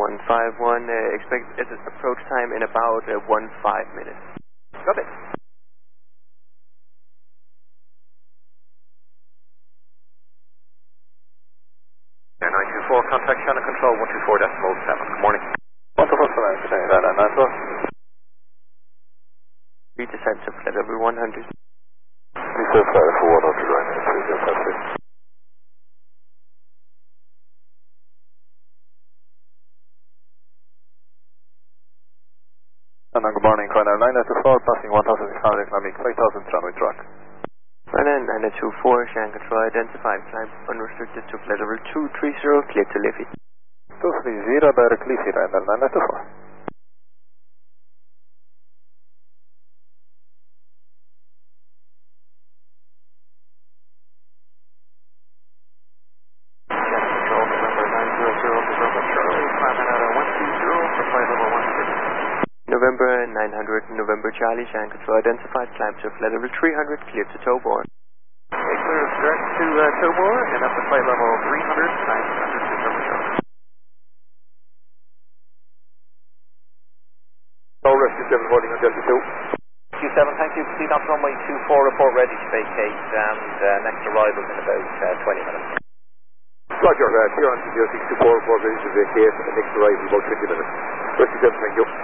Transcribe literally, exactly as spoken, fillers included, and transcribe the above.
one five one, uh, expect uh, approach time in about uh, one five minutes. Copy. nine two four, contact channel control one two four decimal seven. Good morning. one two four seven, that and nine four. Redescent to flight level one hundred. Reset flight for one hundred right now, three zero five six. And good morning, Ryanair nine two four, passing one thousand six hundred, economic five thousand runway track. Ryanair nine two four, Shan Control identified, climb unrestricted to flight level two three zero, clear to Liffey. two three zero, direct Liffey, Ryanair nine two four. November nine hundred, November Charlie, Shan Control identified, climb to flight level three hundred, clear to Tobor. Okay, clear direct to uh, Tobor, and up to flight level three hundred, nine hundred to November Charlie. No rescue seven holding on Delta two. Q seven, thank you. Proceed on to runway two four, report ready to vacate, and uh, next arrival in about uh, twenty minutes. Roger, uh, here on Delta six two four, report ready to vacate, and next arrival about twenty minutes. Rescue seven, thank you.